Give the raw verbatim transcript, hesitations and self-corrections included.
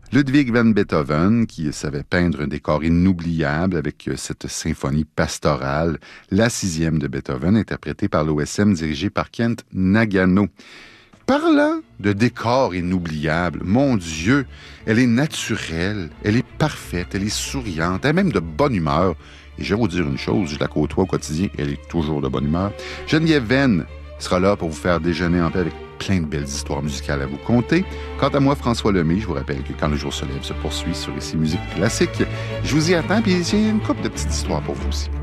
Ludwig van Beethoven, qui savait peindre un décor inoubliable avec cette symphonie pastorale, la sixième de Beethoven, interprétée par l'O S M, dirigée par Kent Nagano. Parlant de décor inoubliable, mon Dieu, elle est naturelle, elle est parfaite, elle est souriante, elle est même de bonne humeur. Et je vais vous dire une chose, je la côtoie au quotidien, elle est toujours de bonne humeur. Geneviève Venn sera là pour vous faire déjeuner en paix avec plein de belles histoires musicales à vous conter. Quant à moi, François Lemay, je vous rappelle que Quand le jour se lève se poursuit sur Ici Musique Classique. Je vous y attends, puis il y a une couple de petites histoires pour vous aussi.